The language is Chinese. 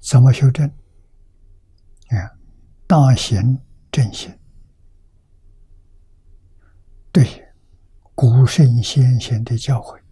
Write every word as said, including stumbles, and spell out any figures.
怎么修正？啊，当行正行，对古圣先贤的教诲